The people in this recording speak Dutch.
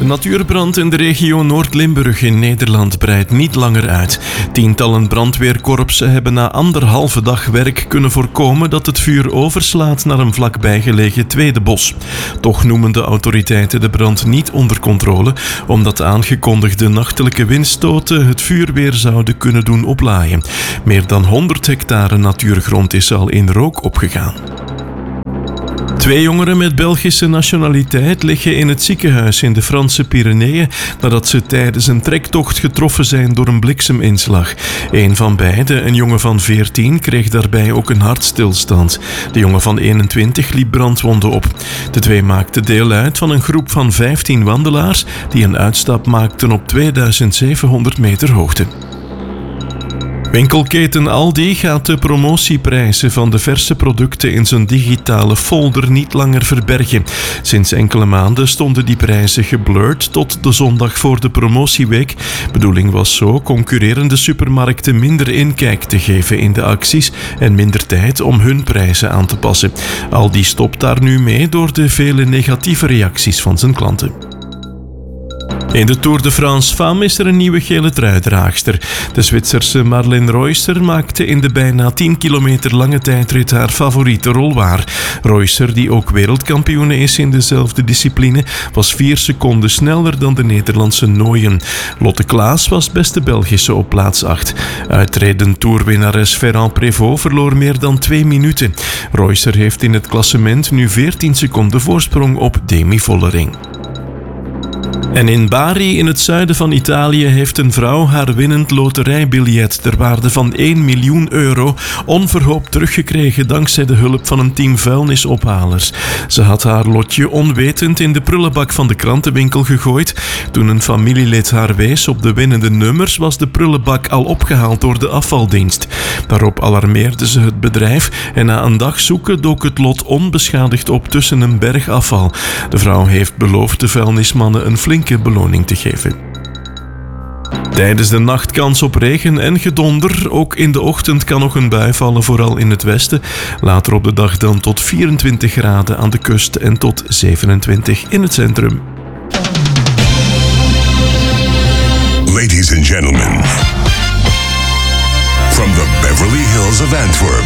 natuurbrand in de regio Noord-Limburg in Nederland breidt niet langer uit. Tientallen brandweerkorpsen hebben na 1,5 dag werk kunnen voorkomen dat het vuur overslaat naar een vlakbijgelegen tweede bos. Toch noemen de autoriteiten de brand niet onder controle, omdat aangekondigde nachtelijke windstoten het vuur weer zouden kunnen doen oplaaien. Meer dan 100 hectare natuurgrond is al in rook opgegaan. 2 jongeren met Belgische nationaliteit liggen in het ziekenhuis in de Franse Pyreneeën nadat ze tijdens een trektocht getroffen zijn door een blikseminslag. Een van beiden, een jongen van 14, kreeg daarbij ook een hartstilstand. De jongen van 21 liep brandwonden op. De 2 maakten deel uit van een groep van 15 wandelaars die een uitstap maakten op 2700 meter hoogte. Winkelketen Aldi gaat de promotieprijzen van de verse producten in zijn digitale folder niet langer verbergen. Sinds enkele maanden stonden die prijzen geblurred tot de zondag voor de promotieweek. Bedoeling was zo concurrerende supermarkten minder inkijk te geven in de acties en minder tijd om hun prijzen aan te passen. Aldi stopt daar nu mee door de vele negatieve reacties van zijn klanten. In de Tour de France Femmes is er een nieuwe gele truidraagster. De Zwitserse Marlene Reusser maakte in de bijna 10 kilometer lange tijdrit haar favoriete rol waar. Reusser, die ook wereldkampioene is in dezelfde discipline, was 4 seconden sneller dan de Nederlandse Nooyen. Lotte Klaas was beste Belgische op plaats 8. Uitredend toerwinnares Ferrand Prévot verloor meer dan 2 minuten. Reusser heeft in het klassement nu 14 seconden voorsprong op Demi Vollering. En in Bari, in het zuiden van Italië, heeft een vrouw haar winnend loterijbiljet ter waarde van €1 miljoen onverhoopt teruggekregen dankzij de hulp van een team vuilnisophalers. Ze had haar lotje onwetend in de prullenbak van de krantenwinkel gegooid. Toen een familielid haar wees op de winnende nummers, was de prullenbak al opgehaald door de afvaldienst. Daarop alarmeerde ze het bedrijf en na een dag zoeken dook het lot onbeschadigd op tussen een berg afval. De vrouw heeft beloofd de vuilnismannen een flinke beloning te geven. Tijdens de nacht kans op regen en gedonder. Ook in de ochtend kan nog een bui vallen, vooral in het westen. Later op de dag dan tot 24 graden aan de kust en tot 27 in het centrum. Ladies and gentlemen,